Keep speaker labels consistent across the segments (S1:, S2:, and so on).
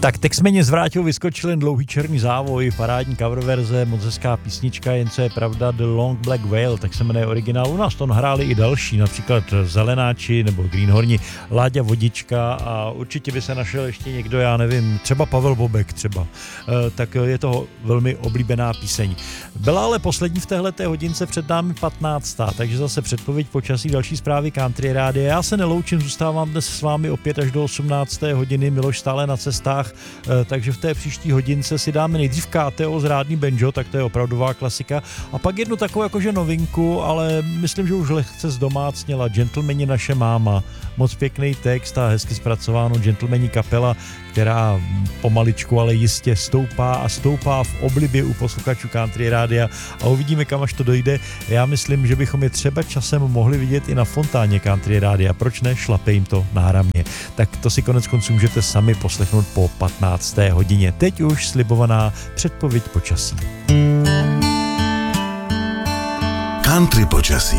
S1: Tak teď jsme mě zvrátil, vyskočil jen Dlouhý černý závoj, parádní cover verze, moc hezká písnička, jen co je pravda, The Long Black Veil, tak se jmenuje originál. U nás to hráli i další, například Zelenáči nebo Greenhorni, Láďa Vodička a určitě by se našel ještě někdo, já nevím, třeba Pavel Bobek třeba. Tak je to velmi oblíbená píseň. Byla ale poslední v téhleté hodince, před námi 15. Takže zase předpověď počasí, další zprávy Country Rádia. Já se neloučím, zůstávám dnes s vámi opět až do 18. hodiny, Miloš stále na cestách, takže v té příští hodince si dáme nejdřív KTO z Rádný banjo, tak to je opravdová klasika, a pak jednu takovou jakože novinku, ale myslím, že už lehce zdomácněla, Gentlemani naše máma, moc pěkný text a hezky zpracováno, Gentlemani kapela, která pomaličku, ale jistě stoupá a stoupá v oblibě u posluchačů Country Rádia a uvidíme, kam až to dojde. Já myslím, že bychom je třeba časem mohli vidět i na fontáně Country Rádia. Proč ne? Šlape jim to náramně. Tak to si konec konců můžete sami poslechnout po 15. hodině. Teď už slibovaná předpověď počasí.
S2: Country počasí.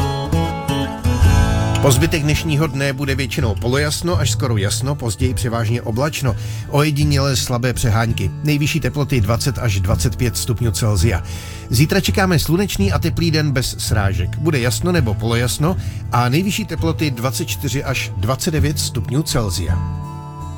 S3: Po zbytek dnešního dne bude většinou polojasno až skoro jasno, později převážně oblačno. Ojedinělé slabé přehánky. Nejvyšší teploty 20 až 25 stupňů Celsia. Zítra čekáme slunečný a teplý den bez srážek. Bude jasno nebo polojasno a nejvyšší teploty 24 až 29 stupňů Celsia.